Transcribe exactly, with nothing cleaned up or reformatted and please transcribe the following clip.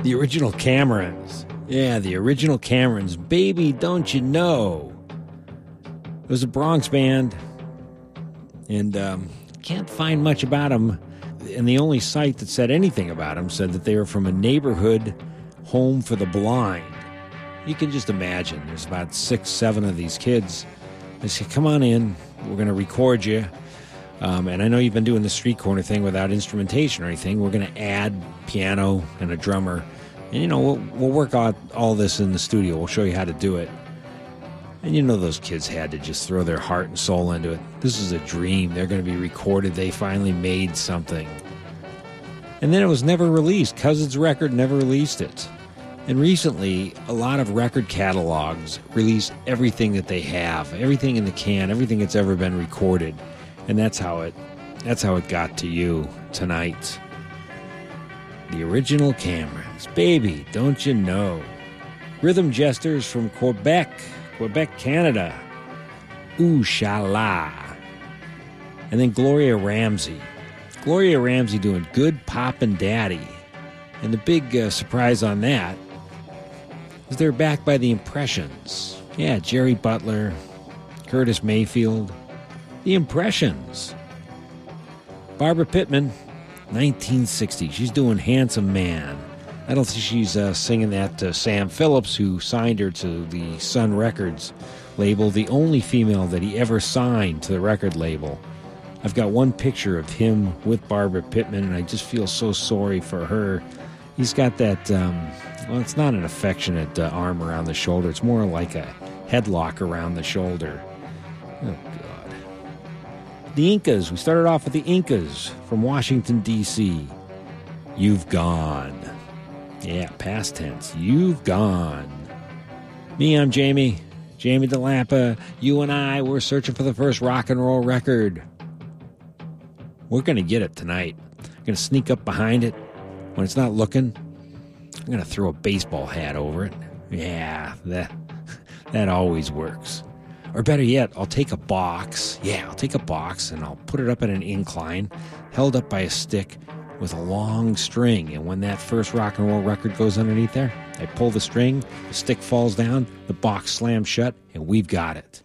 The original Camerons. Yeah, the original Camerons. Baby, don't you know? It was a Bronx band, and um, can't find much about them. And the only site that said anything about them said that they were from a neighborhood home for the blind. You can just imagine. There's about six, seven of these kids. They said, come on in. We're going to record you. Um, and I know you've been doing the street corner thing without instrumentation or anything. We're going to add piano and a drummer. And, you know, we'll, we'll work out all this in the studio. We'll show you how to do it. And you know those kids had to just throw their heart and soul into it. This is a dream. They're going to be recorded. They finally made something. And then it was never released. Cousin's record never released it. And recently, a lot of record catalogs release everything that they have, everything in the can, everything that's ever been recorded. And that's how it that's how it got to you tonight. The original Camerons. Baby, don't you know? Rhythm Jesters from Quebec, Quebec, Canada. Ooh, sha-la. And then Gloria Ramsey. Gloria Ramsey doing Good Poppin' Daddy. And the big uh, surprise on that is they're backed by the Impressions. Yeah, Jerry Butler, Curtis Mayfield. The Impressions. Barbara Pittman, nineteen sixty. She's doing Handsome Man. I don't think she's uh, singing that to Sam Phillips, who signed her to the Sun Records label, the only female that he ever signed to the record label. I've got one picture of him with Barbara Pittman, and I just feel so sorry for her. He's got that, um, well, it's not an affectionate uh, arm around the shoulder. It's more like a headlock around the shoulder. Oh, God. The Incas. We started off with the Incas from Washington, D C You've Gone. Yeah, past tense. You've Gone. Me, I'm Jamie. Jamie DeLampa. You and I, we're searching for the first rock and roll record. We're going to get it tonight. I'm going to sneak up behind it. When it's not looking, I'm going to throw a baseball hat over it. Yeah, that that always works. Or better yet, I'll take a box. Yeah, I'll take a box and I'll put it up at an incline, held up by a stick with a long string. And when that first rock and roll record goes underneath there, I pull the string, the stick falls down, the box slams shut, and we've got it.